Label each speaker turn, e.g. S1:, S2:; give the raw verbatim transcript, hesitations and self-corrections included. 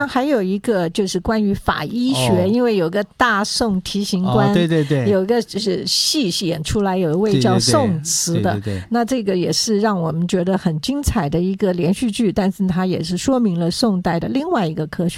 S1: 还有一个就是关于法医学，哦、因为有个大宋提刑官，
S2: 哦、对对对，
S1: 有个就是戏演出来，有一位叫宋慈的，
S2: 对对对对对，
S1: 那这个也是让我们觉得很精彩的一个连续剧，但是它也是说明了宋代的另外一个科学。